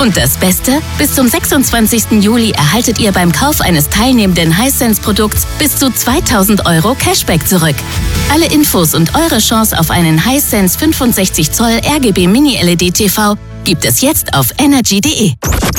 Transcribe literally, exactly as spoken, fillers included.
Und das Beste? Bis zum sechsundzwanzigsten Juli erhaltet ihr beim Kauf eines teilnehmenden Hisense-Produkts bis zu zweitausend Euro Cashback zurück. Alle Infos und eure Chance auf einen Hisense fünfundsechzig Zoll R G B Mini-L E D T V gibt es jetzt auf energy punkt de.